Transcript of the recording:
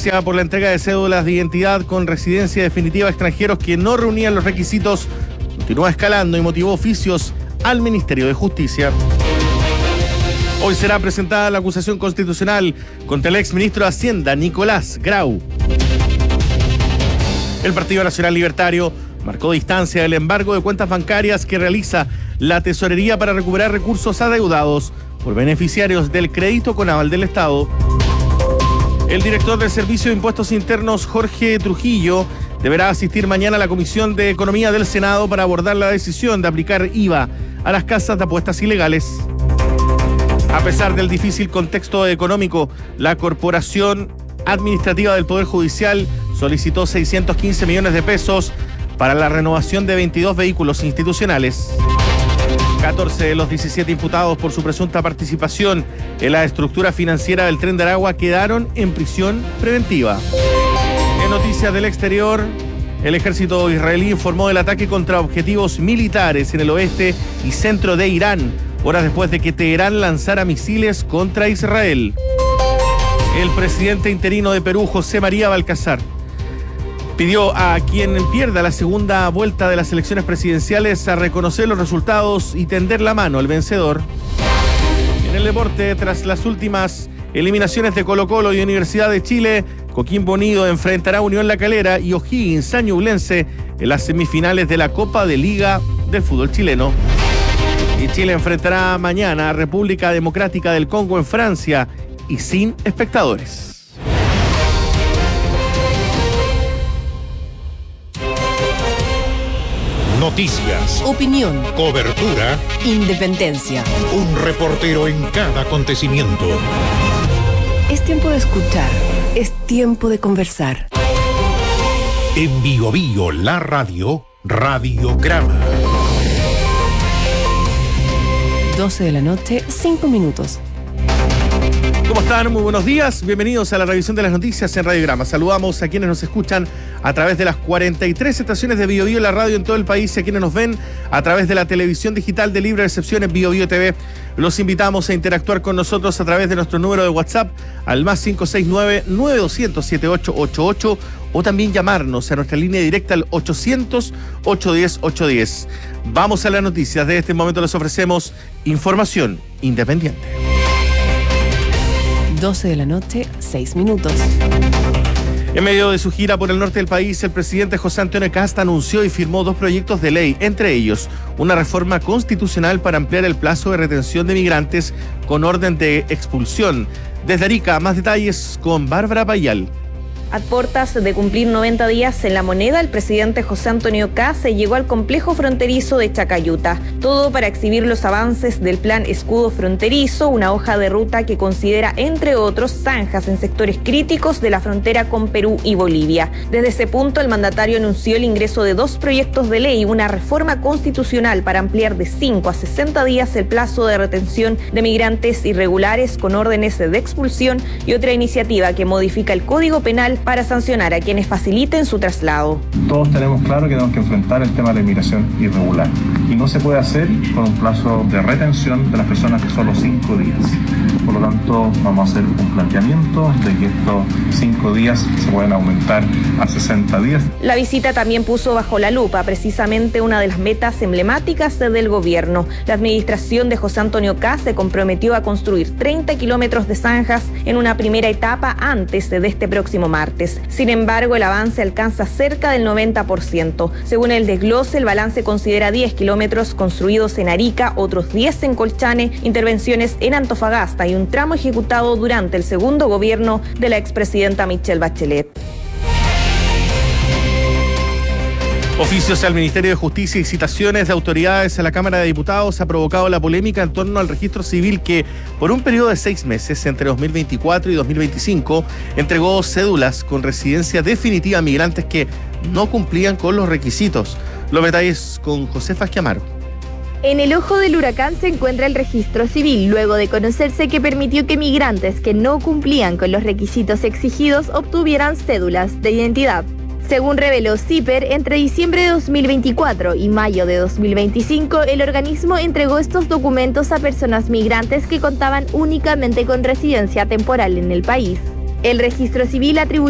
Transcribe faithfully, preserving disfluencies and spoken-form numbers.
urgencia por la entrega de cédulas de identidad con residencia definitiva a extranjeros que no reunían los requisitos continúa escalando y motivó oficios al Ministerio de Justicia. Hoy será presentada la acusación constitucional contra el exministro de Hacienda, Nicolás Grau. El Partido Nacional Libertario marcó distancia del embargo de cuentas bancarias que realiza la Tesorería para recuperar recursos adeudados por beneficiarios del crédito con aval del Estado. El director del Servicio de Impuestos Internos, Jorge Trujillo, deberá asistir mañana a la Comisión de Economía del Senado para abordar la decisión de aplicar I V A a las casas de apuestas ilegales. A pesar del difícil contexto económico, la Corporación Administrativa del Poder Judicial solicitó seiscientos quince millones de pesos para la renovación de veintidós vehículos institucionales. catorce de los diecisiete imputados por su presunta participación en la estructura financiera del Tren de Aragua quedaron en prisión preventiva. En noticias del exterior, el ejército israelí informó del ataque contra objetivos militares en el oeste y centro de Irán, horas después de que Teherán lanzara misiles contra Israel. El presidente interino de Perú, José María Balcázar, pidió a quien pierda la segunda vuelta de las elecciones presidenciales a reconocer los resultados y tender la mano al vencedor. En el deporte, tras las últimas eliminaciones de Colo-Colo y Universidad de Chile, Coquimbo Unido enfrentará a Unión La Calera y O'Higgins a Ñublense en las semifinales de la Copa de Liga del fútbol chileno. Y Chile enfrentará mañana a República Democrática del Congo en Francia y sin espectadores. Noticias, opinión, cobertura, independencia. Un reportero en cada acontecimiento. Es tiempo de escuchar, es tiempo de conversar. En Bio Bio, la radio, Radiograma. doce de la noche, cinco minutos. ¿Cómo están? Muy buenos días. Bienvenidos a la revisión de las noticias en Radiograma. Saludamos a quienes nos escuchan a través de las cuarenta y tres estaciones de Bio Bio, la radio en todo el país, y a quienes nos ven a través de la televisión digital de libre recepción en Bio Bio T V. Los invitamos a interactuar con nosotros a través de nuestro número de WhatsApp al más cinco seis nueve, nueve dos cero cero, siete ocho ocho ocho o también llamarnos a nuestra línea directa al ochocientos, ochocientos diez, ochocientos diez. Vamos a las noticias. De este momento les ofrecemos información independiente. doce de la noche, seis minutos. En medio de su gira por el norte del país, el presidente José Antonio Kast anunció y firmó dos proyectos de ley, entre ellos una reforma constitucional para ampliar el plazo de retención de migrantes con orden de expulsión. Desde Arica, más detalles con Bárbara Payal. A puertas de cumplir noventa días en La Moneda, el presidente José Antonio Kast llegó al complejo fronterizo de Chacayuta. Todo para exhibir los avances del plan Escudo Fronterizo, una hoja de ruta que considera, entre otros, zanjas en sectores críticos de la frontera con Perú y Bolivia. Desde ese punto, el mandatario anunció el ingreso de dos proyectos de ley, una reforma constitucional para ampliar de cinco a sesenta días el plazo de retención de migrantes irregulares con órdenes de expulsión y otra iniciativa que modifica el Código Penal para sancionar a quienes faciliten su traslado. Todos tenemos claro que tenemos que enfrentar el tema de la inmigración irregular y no se puede hacer con un plazo de retención de las personas que son los cinco días. Por lo tanto, vamos a hacer un planteamiento de que estos cinco días se pueden aumentar a sesenta días. La visita también puso bajo la lupa precisamente una de las metas emblemáticas del gobierno. La administración de José Antonio Kast se comprometió a construir treinta kilómetros de zanjas en una primera etapa antes de este próximo martes. Sin embargo, el avance alcanza cerca del noventa por ciento. Según el desglose, el balance considera diez kilómetros construidos en Arica, otros diez en Colchane, intervenciones en Antofagasta y un tramo ejecutado durante el segundo gobierno de la expresidenta Michelle Bachelet. Oficios al Ministerio de Justicia y citaciones de autoridades a la Cámara de Diputados ha provocado la polémica en torno al registro civil que, por un periodo de seis meses, entre dos mil veinticuatro y dos mil veinticinco, entregó cédulas con residencia definitiva a migrantes que no cumplían con los requisitos. Los detalles con Josefa Esquiamaro. En el ojo del huracán se encuentra el registro civil, luego de conocerse que permitió que migrantes que no cumplían con los requisitos exigidos obtuvieran cédulas de identidad. Según reveló CIPER, entre diciembre de dos mil veinticuatro y mayo de dos mil veinticinco, el organismo entregó estos documentos a personas migrantes que contaban únicamente con residencia temporal en el país. El registro civil atribuyó